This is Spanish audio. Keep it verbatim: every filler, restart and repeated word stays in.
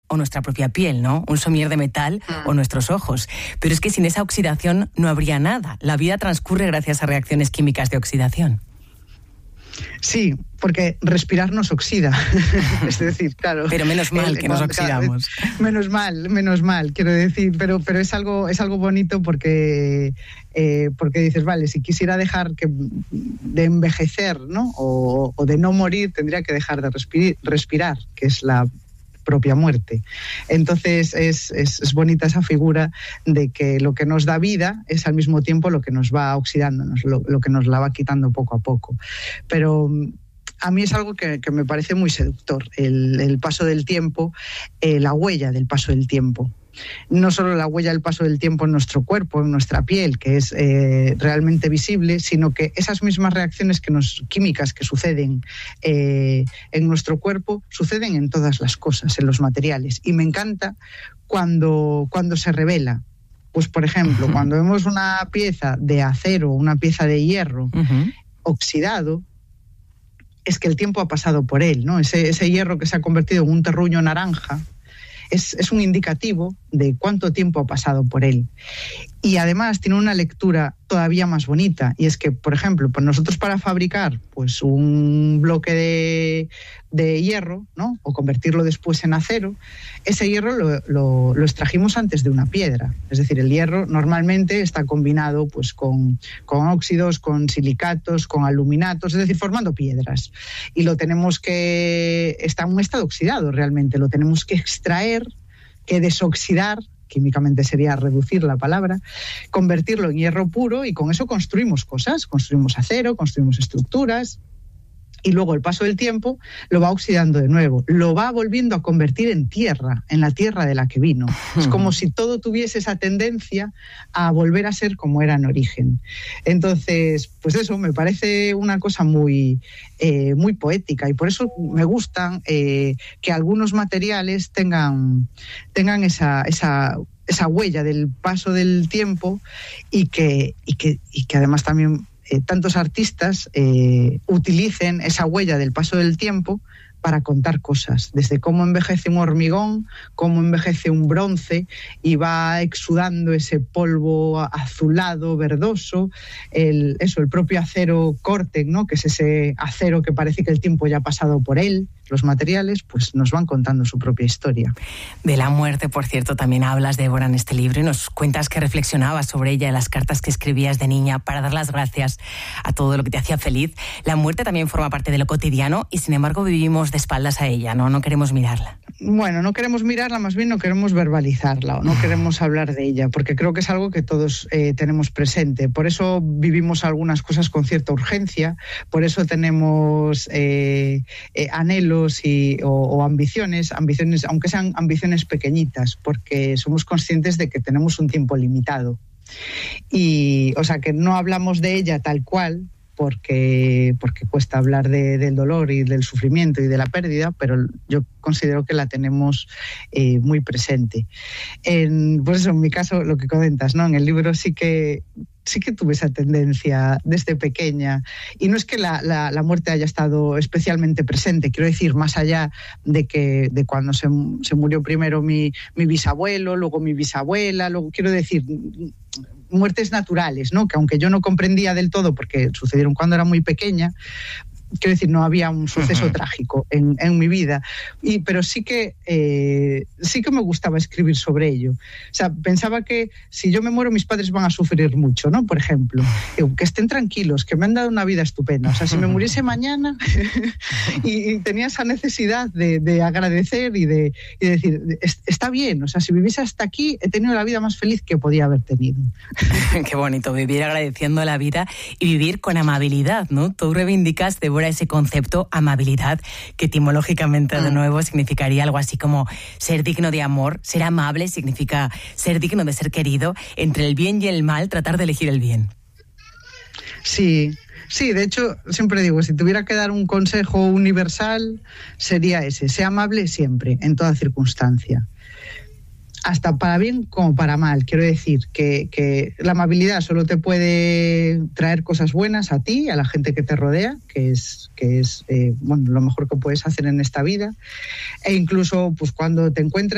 o nuestra propia piel, ¿no? Un somier de metal o nuestros ojos. Pero es que sin esa oxidación no habría nada. La vida transcurre gracias a reacciones químicas de oxidación. Sí, porque respirar nos oxida. Es decir, claro. Pero menos mal que nos oxidamos. Menos mal, menos mal, quiero decir. Pero, pero es algo, es algo bonito porque, eh, porque dices, vale, si quisiera dejar que, de envejecer, ¿no? O, o de no morir, tendría que dejar de respirar, respirar, que es la propia muerte. Entonces es, es, es bonita esa figura de que lo que nos da vida es al mismo tiempo lo que nos va oxidando, lo, lo que nos la va quitando poco a poco. Pero a mí es algo que, que me parece muy seductor, el, el paso del tiempo, eh, la huella del paso del tiempo. No solo la huella del paso del tiempo en nuestro cuerpo, en nuestra piel, que es eh, realmente visible, sino que esas mismas reacciones que nos, químicas que suceden eh, en nuestro cuerpo suceden en todas las cosas, en los materiales. Y me encanta cuando, cuando se revela. Pues, por ejemplo, uh-huh. cuando vemos una pieza de acero, una pieza de hierro uh-huh. oxidado, es que el tiempo ha pasado por él, ¿no? Ese, ese hierro que se ha convertido en un terruño naranja Es, es un indicativo de cuánto tiempo ha pasado por él. Y además tiene una lectura todavía más bonita, y es que, por ejemplo, pues nosotros para fabricar pues un bloque de, de hierro, ¿no? O convertirlo después en acero, ese hierro lo, lo, lo extrajimos antes de una piedra. Es decir, el hierro normalmente está combinado pues, con, con óxidos, con silicatos, con aluminatos, es decir, formando piedras. Y lo tenemos que... está en un estado oxidado realmente, lo tenemos que extraer, que desoxidar, químicamente sería reducir la palabra, convertirlo en hierro puro, y con eso construimos cosas, construimos acero, construimos estructuras, y luego el paso del tiempo lo va oxidando de nuevo, lo va volviendo a convertir en tierra, en la tierra de la que vino. Es como si todo tuviese esa tendencia a volver a ser como era en origen. Entonces, pues eso me parece una cosa muy, eh, muy poética, y por eso me gustan eh, que algunos materiales tengan, tengan esa, esa, esa huella del paso del tiempo, y que, y que, y que además también Eh, tantos artistas eh, utilicen esa huella del paso del tiempo para contar cosas, desde cómo envejece un hormigón, cómo envejece un bronce y va exudando ese polvo azulado, verdoso, el, eso, el propio acero Corten, ¿no? Que es ese acero que parece que el tiempo ya ha pasado por él. Los materiales pues nos van contando su propia historia. De la muerte, por cierto, también hablas, Débora, en este libro, y nos cuentas que reflexionabas sobre ella en las cartas que escribías de niña para dar las gracias a todo lo que te hacía feliz. La muerte también forma parte de lo cotidiano y, sin embargo, vivimos de espaldas a ella, ¿no? No queremos mirarla. Bueno, no queremos mirarla, más bien no queremos verbalizarla o no queremos hablar de ella, porque creo que es algo que todos eh, tenemos presente. Por eso vivimos algunas cosas con cierta urgencia, por eso tenemos eh, eh, anhelos y, o, o ambiciones, ambiciones, aunque sean ambiciones pequeñitas, porque somos conscientes de que tenemos un tiempo limitado. Y, o sea, que no hablamos de ella tal cual, porque, porque cuesta hablar de, del dolor y del sufrimiento y de la pérdida, pero yo considero que la tenemos eh, muy presente. En, pues eso, en mi caso, lo que comentas, ¿no? En el libro sí que sí que tuve esa tendencia desde pequeña, y no es que la, la, la muerte haya estado especialmente presente, quiero decir, más allá de que de cuando se, se murió primero mi, mi bisabuelo, luego mi bisabuela, luego quiero decir muertes naturales, ¿no? Que aunque yo no comprendía del todo porque sucedieron cuando era muy pequeña, quiero decir, no había un suceso uh-huh. trágico en, en mi vida, y, pero sí que, eh, sí que me gustaba escribir sobre ello. O sea, pensaba que si yo me muero mis padres van a sufrir mucho, ¿no? Por ejemplo, que estén tranquilos, que me han dado una vida estupenda. O sea, si me muriese mañana y, y tenía esa necesidad de, de agradecer y de, y de decir, está bien, o sea, si viviese hasta aquí he tenido la vida más feliz que podía haber tenido. Qué bonito, vivir agradeciendo la vida y vivir con amabilidad, ¿no? Tú reivindicas, de ese concepto, amabilidad, que etimológicamente de nuevo significaría algo así como ser digno de amor. Ser amable significa ser digno de ser querido. Entre el bien y el mal, tratar de elegir el bien. Sí, sí, de hecho, siempre digo, si tuviera que dar un consejo universal, sería ese: sea amable siempre, en toda circunstancia. Hasta para bien como para mal. Quiero decir que, que la amabilidad solo te puede traer cosas buenas a ti, a la gente que te rodea, que es, que es eh, bueno, lo mejor que puedes hacer en esta vida. E incluso pues cuando te encuentras